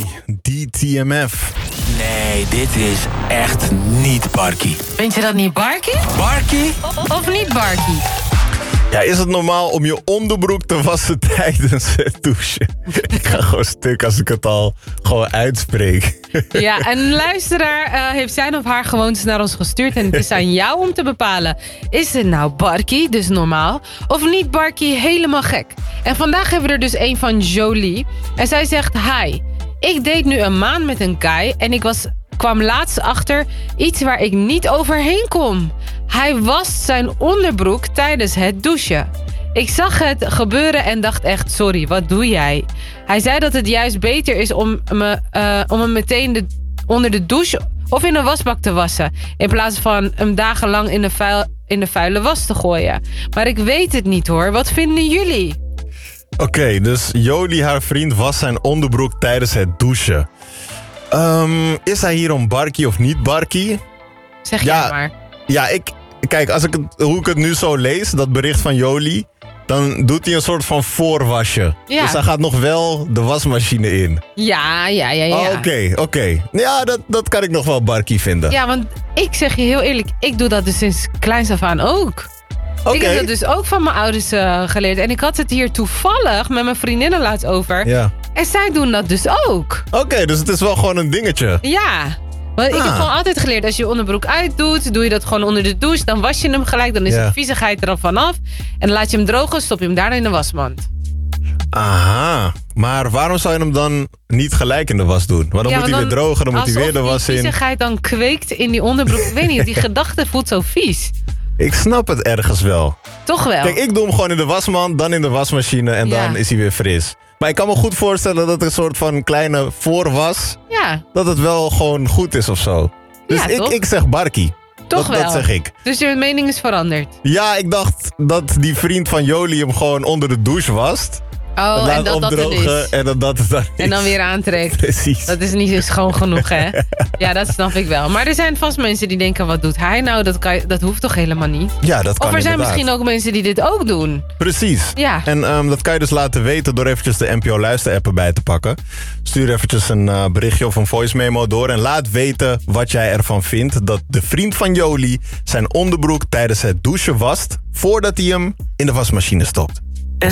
DTMF. Nee, dit is echt niet Barkie. Vind je dat niet Barkie? Barkie? Of niet Barkie? Ja, is het normaal om je onderbroek te wassen tijdens het douchen? Ik ga gewoon stuk als ik het al gewoon uitspreek. Ja, een luisteraar heeft zijn of haar gewoontes naar ons gestuurd. En het is aan jou om te bepalen. Is het nou Barkie, dus normaal? Of niet Barkie, helemaal gek? En vandaag hebben we er dus een van Jolie. En zij zegt, hi, ik date nu een maand met een guy. En ik kwam laatst achter iets waar ik niet overheen kom. Hij wast zijn onderbroek tijdens het douchen. Ik zag het gebeuren en dacht echt, sorry, wat doe jij? Hij zei dat het juist beter is om hem meteen onder de douche of in een wasbak te wassen. In plaats van hem dagenlang in de vuile was te gooien. Maar ik weet het niet hoor, wat vinden jullie? Oké, dus Jolie, haar vriend, wast zijn onderbroek tijdens het douchen. Is hij hier om Barkie of niet Barkie? Zeg jij maar. Ja, kijk, hoe ik het nu zo lees, dat bericht van Jolie, dan doet hij een soort van voorwasje. Ja. Dus hij gaat nog wel de wasmachine in. Ja. Oké. Ja, dat kan ik nog wel Barkie vinden. Ja, want ik zeg je heel eerlijk, ik doe dat dus sinds kleins af aan ook. Oké. Ik heb dat dus ook van mijn ouders geleerd. En ik had het hier toevallig met mijn vriendinnen laatst over. Ja. En zij doen dat dus ook. Oké, dus het is wel gewoon een dingetje. Ja. Want ik heb gewoon altijd geleerd, als je je onderbroek uitdoet, doe je dat gewoon onder de douche. Dan was je hem gelijk, dan is de viezigheid er al vanaf. En dan laat je hem drogen, stop je hem daarna in de wasmand. Aha, maar waarom zou je hem dan niet gelijk in de was doen? Want dan moet hij weer drogen, dan moet hij weer de was in. Alsof die viezigheid dan kweekt in die onderbroek. Ik weet niet, die gedachte voelt zo vies. Ik snap het ergens wel. Toch wel? Kijk, ik doe hem gewoon in de wasmand, dan in de wasmachine en dan is hij weer fris. Maar ik kan me goed voorstellen dat een soort van kleine voorwas, dat het wel gewoon goed is of zo. Dus ik zeg Barkie. Toch wel? Dat zeg ik. Dus je mening is veranderd? Ja, ik dacht dat die vriend van Jolie hem gewoon onder de douche wast. Oh, en dat het is. En dat het dan is. En dan weer aantrekt. Precies. Dat is niet schoon genoeg, hè? Ja, dat snap ik wel. Maar er zijn vast mensen die denken, wat doet hij nou? Dat hoeft toch helemaal niet? Ja, dat kan Of er zijn inderdaad. misschien ook mensen die dit ook doen. Precies. Ja. En dat kan je dus laten weten door eventjes de NPO Luister-app erbij te pakken. Stuur eventjes een berichtje of een voice memo door. En laat weten wat jij ervan vindt dat de vriend van Jolie zijn onderbroek tijdens het douchen wast voordat hij hem in de wasmachine stopt.